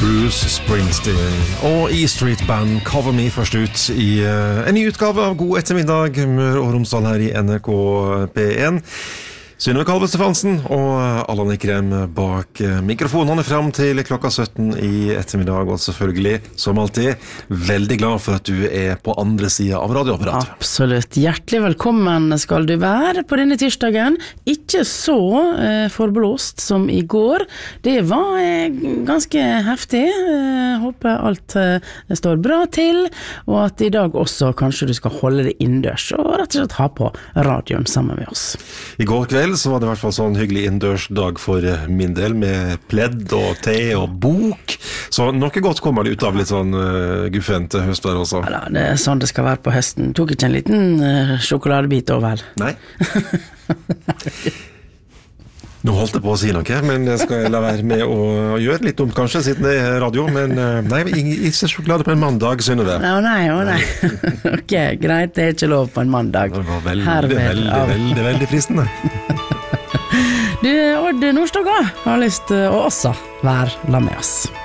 Bruce Springsteen og E-Street Band Cover Me først ut I en ny utgave av God ettermiddag Møre og Romsdal her I NRK P1 Synnøve Kalve Stefansen og Allan Ikrem bak mikrofonene frem til klokka 17 I ettermiddag og selvfølgelig, som alltid, veldig glad for at du på andre siden av radioapparatet. Absolutt. Hjertelig velkommen skal du være på denne tirsdagen. Ikke så forblåst som I går. Det var ganske heftig. Håper alt står bra til, og at I dag også kanskje du skal holde det innendørs og rett og slett ha på radioen sammen med oss. I går kveld så var det I hvert fall sånn hyggelig innendørsdag for min del med pledd og te og bok. Så noe godt kommer det ut av litt sånn guffent høstvær også. Ja, det sånn det skal være på høsten. Tok ikke en liten sjokoladebit over? Nei. Nå holdt jeg på å si noe, men jeg skal la være med å gjøre litt dumt kanskje, siden det radio, men nei, ikke sjokolade på en mandag, Synnøve. Nei. Ok, greit, det ikke lov på en mandag. Det var veldig fristende. Du, Odd Nordstoga har lyst til å også være la med oss.